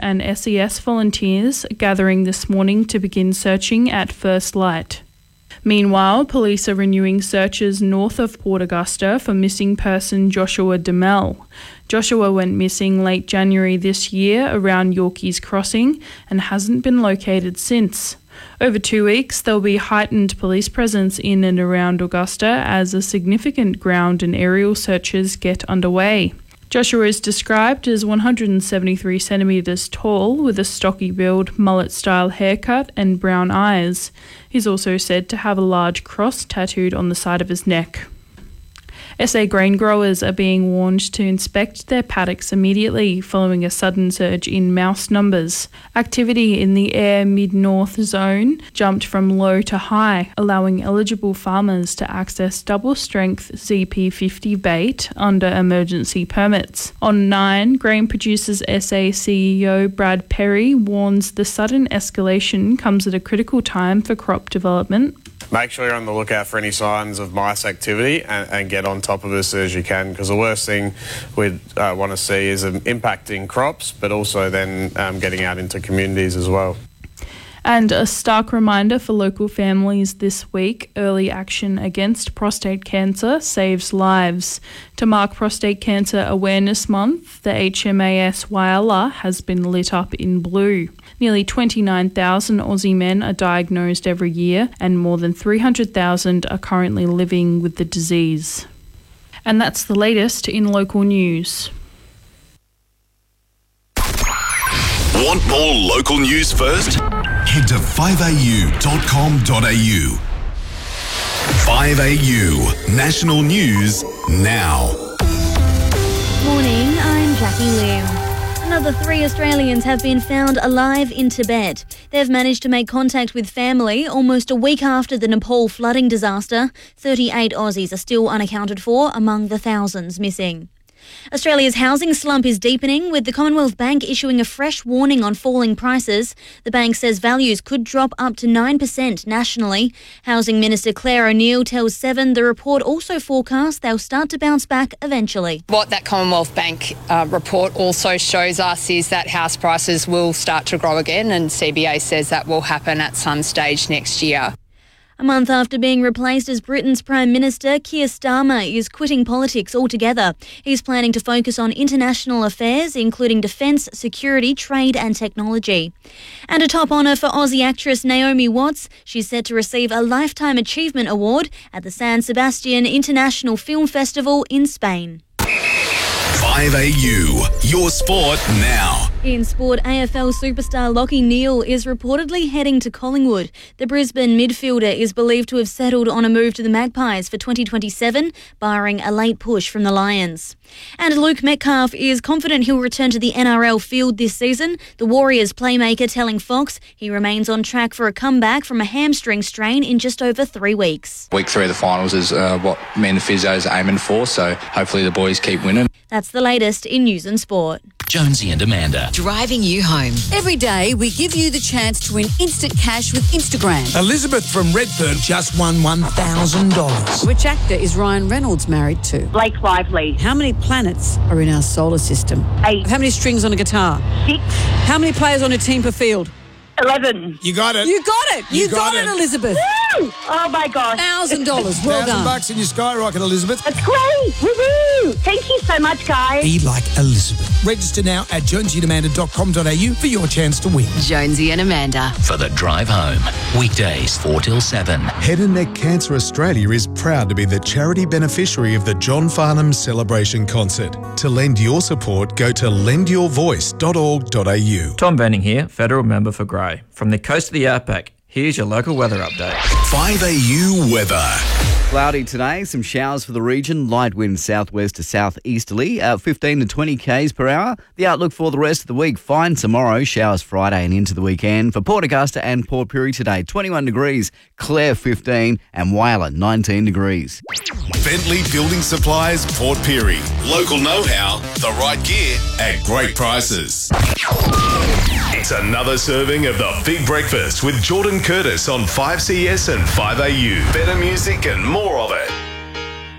and SES volunteers gathering this morning to begin searching at first light. Meanwhile, police are renewing searches north of Port Augusta for missing person Joshua Demel. Joshua went missing late January this year around Yorkeys Crossing and hasn't been located since. Over 2 weeks, there'll be heightened police presence in and around Augusta as a significant ground and aerial searches get underway. Joshua is described as 173 centimetres tall with a stocky build, mullet-style haircut and brown eyes. He's also said to have a large cross tattooed on the side of his neck. SA grain growers are being warned to inspect their paddocks immediately following a sudden surge in mouse numbers. Activity in the Ayr Mid-North zone jumped from low to high, allowing eligible farmers to access double-strength ZP50 bait under emergency permits. On 9, Grain Producers SA CEO Brad Perry warns the sudden escalation comes at a critical time for crop development. Make sure you're on the lookout for any signs of mice activity and get on top of it as soon as you can, because the worst thing we'd want to see is impacting crops, but also then getting out into communities as well. And a stark reminder for local families this week, early action against prostate cancer saves lives. To mark Prostate Cancer Awareness Month, the HMAS Whyalla has been lit up in blue. Nearly 29,000 Aussie men are diagnosed every year and more than 300,000 are currently living with the disease. And that's the latest in local news. Want more local news first? Head to 5au.com.au. 5AU, national news now. Morning, I'm Jackie Lim. Another 3 Australians have been found alive in Tibet. They've managed to make contact with family almost a week after the Nepal flooding disaster. 38 Aussies are still unaccounted for among the thousands missing. Australia's housing slump is deepening, with the Commonwealth Bank issuing a fresh warning on falling prices. The bank says values could drop up to 9% nationally. Housing Minister Claire O'Neill tells Seven the report also forecasts they'll start to bounce back eventually. What that Commonwealth Bank report also shows us is that house prices will start to grow again, and CBA says that will happen at some stage next year. A month after being replaced as Britain's Prime Minister, Keir Starmer is quitting politics altogether. He's planning to focus on international affairs, including defence, security, trade and technology. And a top honour for Aussie actress Naomi Watts. She's set to receive a Lifetime Achievement Award at the San Sebastian International Film Festival in Spain. 5AU, your sport now. In sport, AFL superstar Lachie Neale is reportedly heading to Collingwood. The Brisbane midfielder is believed to have settled on a move to the Magpies for 2027, barring a late push from the Lions. And Luke Metcalf is confident he'll return to the NRL field this season. The Warriors playmaker telling Fox he remains on track for a comeback from a hamstring strain in just over 3 weeks. Week 3 of the finals is what me and the physios are aiming for, so hopefully the boys keep winning. That's the latest in news and sport. Jonesy and Amanda. Driving you home. Every day we give you the chance to win instant cash with Instagram. Elizabeth from Redfern just won $1,000. Which actor is Ryan Reynolds married to? Blake Lively. How many planets are in our solar system? 8. How many strings on a guitar? 6. How many players on a team per field? 11. You got it. You got it. You got it, Elizabeth. Woo! Oh my gosh. $1,000. Well done. $1,000 in your skyrocket, Elizabeth. That's great. Woohoo! Thank you so much, guys. Be like Elizabeth. Register now at jonesyandamanda.com.au for your chance to win. Jonesy and Amanda. For the drive home. Weekdays 4 till 7. Head and Neck Cancer Australia is proud to be the charity beneficiary of the John Farnham Celebration Concert. To lend your support, go to lendyourvoice.org.au. Tom Benning here, Federal Member for Grey. From the coast of the Outback, here's your local weather update. 5AU weather. Cloudy today, some showers for the region, light wind southwest to southeasterly, 15 to 20 k's per hour. The outlook for the rest of the week, fine tomorrow, showers Friday and into the weekend. For Port Augusta and Port Pirie today, 21 degrees, Clare 15 and Whyalla 19 degrees. Bentley Building Supplies, Port Pirie. Local know-how, the right gear at great prices. It's another serving of the Big Breakfast with Jordan Curtis on 5CS and 5AU. Better music and more of it.